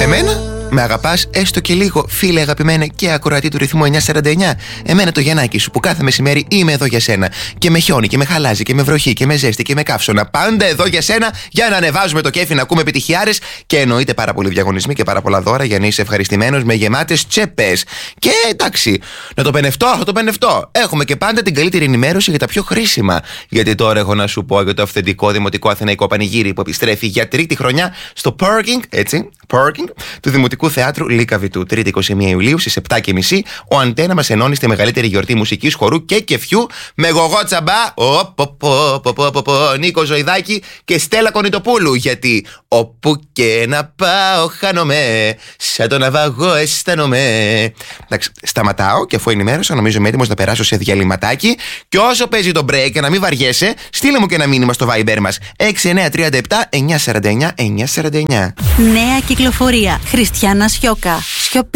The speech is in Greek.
Εμένα με αγαπάς έστω και λίγο, φίλε αγαπημένε και ακροατή του ρυθμού 949. Εμένα το Γιαννάκι σου που κάθε μεσημέρι είμαι εδώ για σένα. Και με χιόνι και με χαλάζει και με βροχή και με ζέστη και με καύσωνα. Πάντα εδώ για σένα για να ανεβάζουμε το κέφι, να ακούμε επιτυχιάρες και εννοείται πάρα πολλοί διαγωνισμοί και πάρα πολλά δώρα για να είσαι ευχαριστημένος με γεμάτες τσέπες. Και εντάξει, να το πενευτώ. Έχουμε και πάντα την καλύτερη ενημέρωση για τα πιο χρήσιμα. Γιατί τώρα έχω να σου πω για το αυθεντικό δημοτικό αθηναϊκό πανηγύρι που επιστρέφει για τρίτη χρονιά στο parking του Δημοτικού Θεάτρου Λίκα Βητού. 3η 21 Ιουλίου στις 7.30 ο Αντένα μας ενώνει στη μεγαλύτερη γιορτή μουσικής, χορού και κεφιού με Γογό Τσαμπά, Νίκο Ζωηδάκη και Στέλλα Κονιτοπούλου. Γιατί όπου και να πάω χάνομαι, σαν το ναυαγό αισθάνομαι. Εντάξει, σταματάω και αφού ενημέρωσα, νομίζω είμαι έτοιμος να περάσω σε διαλυματάκι. Και όσο παίζει το break, και να μην βαριέσαι, στείλε μου και ένα μήνυμα στο Viber μας 6937 949 949. Νέα κυκλοφορία. Χριστιανά Σιώκα.